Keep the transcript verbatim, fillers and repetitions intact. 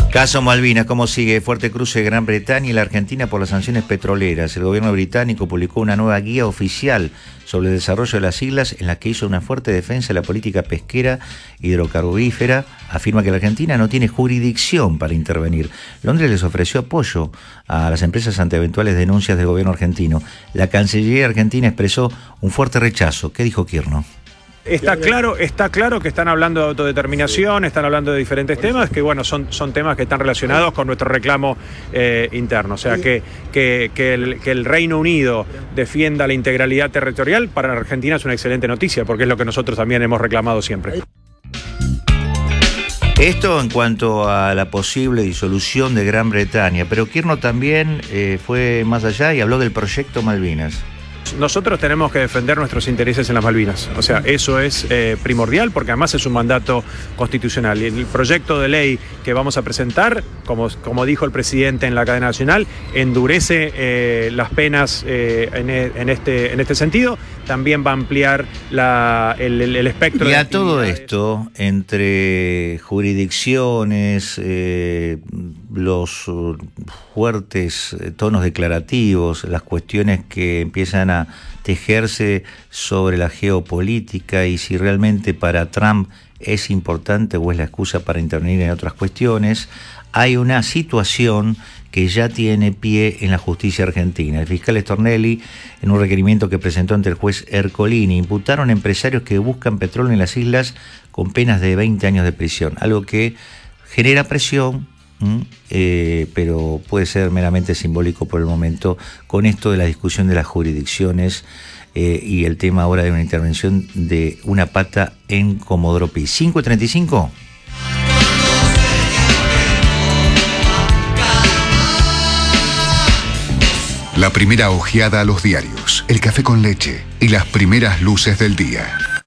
Caso Malvinas, ¿cómo sigue? Fuerte cruce de Gran Bretaña y la Argentina por las sanciones petroleras. El gobierno británico publicó una nueva guía oficial sobre el desarrollo de las islas en la que hizo una fuerte defensa de la política pesquera hidrocarburífera. Afirma que la Argentina no tiene jurisdicción para intervenir. Londres les ofreció apoyo a las empresas ante eventuales denuncias del gobierno argentino. La Cancillería argentina expresó un fuerte rechazo. ¿Qué dijo Kirchner? Está claro, está claro que están hablando de autodeterminación, están hablando de diferentes temas, que bueno, son, son temas que están relacionados con nuestro reclamo eh, interno. O sea, que, que, que, el, que el Reino Unido defienda la integralidad territorial, para la Argentina es una excelente noticia, porque es lo que nosotros también hemos reclamado siempre. Esto en cuanto a la posible disolución de Gran Bretaña, pero Kirchner también eh, fue más allá y habló del proyecto Malvinas. Nosotros tenemos que defender nuestros intereses en las Malvinas, o sea, eso es eh, primordial, porque además es un mandato constitucional. Y el proyecto de ley que vamos a presentar, como, como dijo el presidente en la cadena nacional, endurece eh, las penas eh, en, en, este, en este sentido, también va a ampliar la, el, el, el espectro. Y a de todo esto, entre jurisdicciones, eh, los fuertes tonos declarativos, las cuestiones que empiezan a tejerse sobre la geopolítica y si realmente para Trump es importante o es la excusa para intervenir en otras cuestiones, hay una situación que ya tiene pie en la justicia argentina. El fiscal Stornelli, en un requerimiento que presentó ante el juez Ercolini, imputaron a empresarios que buscan petróleo en las islas con penas de veinte años de prisión, algo que genera presión, ¿Mm? Eh, pero puede ser meramente simbólico por el momento, con esto de la discusión de las jurisdicciones eh, y el tema ahora de una intervención de una pata en Comodoro Pi. cinco y treinta y cinco. La primera ojeada a los diarios, el café con leche y las primeras luces del día.